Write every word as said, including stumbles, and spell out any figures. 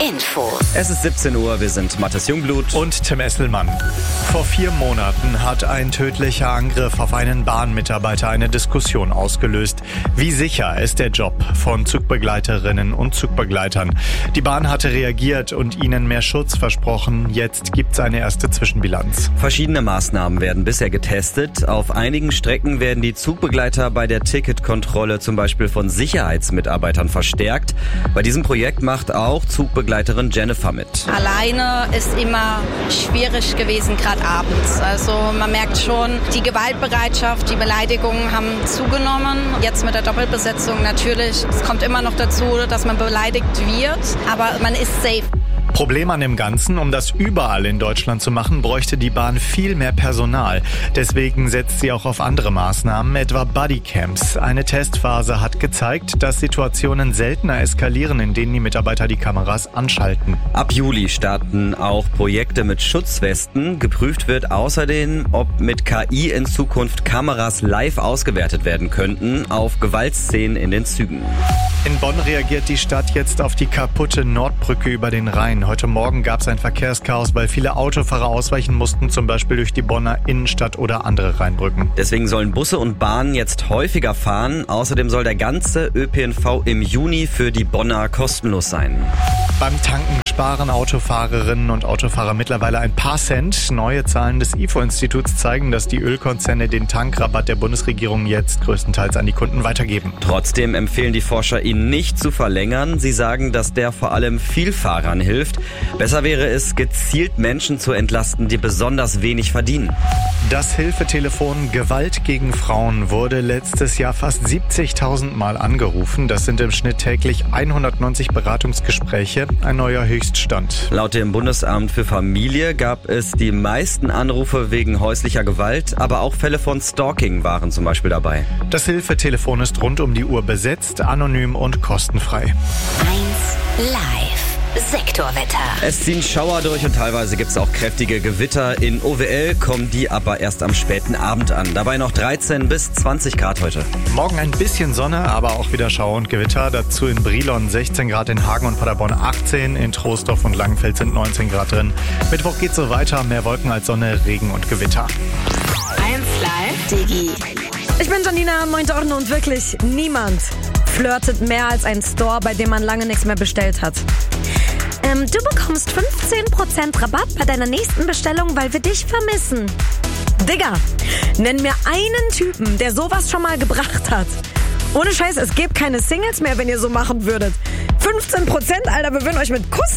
Infos. Es ist siebzehn Uhr, wir sind Mathis Jungblut und Tim Esselmann. Vor vier Monaten hat ein tödlicher Angriff auf einen Bahnmitarbeiter eine Diskussion ausgelöst. Wie sicher ist der Job von Zugbegleiterinnen und Zugbegleitern? Die Bahn hatte reagiert und ihnen mehr Schutz versprochen. Jetzt gibt's eine erste Zwischenbilanz. Verschiedene Maßnahmen werden bisher getestet. Auf einigen Strecken werden die Zugbegleiter bei der Ticketkontrolle zum Beispiel von Sicherheitsmitarbeitern verstärkt. Bei diesem Projekt macht auch Zugbegleiterin Jennifer mit. Alleine ist immer schwierig gewesen, gerade abends. Also man merkt schon, die Gewaltbereitschaft, die Beleidigungen haben zugenommen. Jetzt mit der Doppelbesetzung natürlich. Es kommt immer noch dazu, dass man beleidigt wird, aber man ist safe. Problem an dem Ganzen, um das überall in Deutschland zu machen, bräuchte die Bahn viel mehr Personal. Deswegen setzt sie auch auf andere Maßnahmen, etwa Bodycams. Eine Testphase hat gezeigt, dass Situationen seltener eskalieren, in denen die Mitarbeiter die Kameras anschalten. Ab Juli starten auch Projekte mit Schutzwesten. Geprüft wird außerdem, ob mit K I in Zukunft Kameras live ausgewertet werden könnten auf Gewaltszenen in den Zügen. In Bonn reagiert die Stadt jetzt auf die kaputte Nordbrücke über den Rhein. Heute Morgen gab es ein Verkehrschaos, weil viele Autofahrer ausweichen mussten, zum Beispiel durch die Bonner Innenstadt oder andere Rheinbrücken. Deswegen sollen Busse und Bahnen jetzt häufiger fahren. Außerdem soll der ganze Ö P N V im Juni für die Bonner kostenlos sein. Beim Tanken sparen Autofahrerinnen und Autofahrer mittlerweile ein paar Cent. Neue Zahlen des I F O-Instituts zeigen, dass die Ölkonzerne den Tankrabatt der Bundesregierung jetzt größtenteils an die Kunden weitergeben. Trotzdem empfehlen die Forscher, ihn nicht zu verlängern. Sie sagen, dass der vor allem Vielfahrern hilft. Besser wäre es, gezielt Menschen zu entlasten, die besonders wenig verdienen. Das Hilfetelefon Gewalt gegen Frauen wurde letztes Jahr fast siebzigtausend Mal angerufen. Das sind im Schnitt täglich hundertneunzig Beratungsgespräche, ein neuer Höchststand. Laut dem Bundesamt für Familie gab es die meisten Anrufe wegen häuslicher Gewalt, aber auch Fälle von Stalking waren zum Beispiel dabei. Das Hilfetelefon ist rund um die Uhr besetzt, anonym und kostenfrei. eins Live. Sektorwetter. Es ziehen Schauer durch und teilweise gibt es auch kräftige Gewitter. In O W L kommen die aber erst am späten Abend an. Dabei noch dreizehn bis zwanzig Grad heute. Morgen ein bisschen Sonne, aber auch wieder Schauer und Gewitter. Dazu in Brilon sechzehn Grad, in Hagen und Paderborn achtzehn, in Troisdorf und Langenfeld sind neunzehn Grad drin. Mittwoch geht's so weiter, mehr Wolken als Sonne, Regen und Gewitter. eins Live. Digi. Ich bin Janina, mointe Ordnung und wirklich niemand flirtet mehr als ein Store, bei dem man lange nichts mehr bestellt hat. Ähm, du bekommst fünfzehn Prozent Rabatt bei deiner nächsten Bestellung, weil wir dich vermissen. Digga, nenn mir einen Typen, der sowas schon mal gebracht hat. Ohne Scheiß, es gibt keine Singles mehr, wenn ihr so machen würdet. fünfzehn Prozent, Alter, wir würden euch mit Kuss